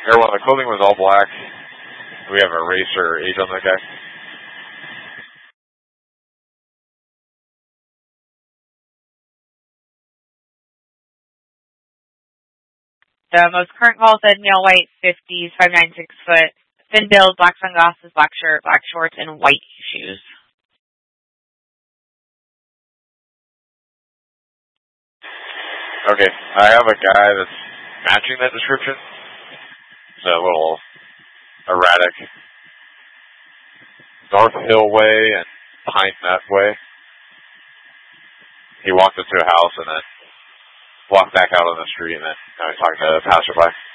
Everyone, the clothing was all black. Do we have a race or age on that guy? The most current call said male white, 50s, 5'9", 6 foot, thin build, black sunglasses, black shirt, black shorts, and white shoes. Okay, I have a guy that's matching that description. It's a little erratic. North Hill Way and Pine Nut Way. He walked into a house and then walked back out on the street, and then now he's talking to a passerby.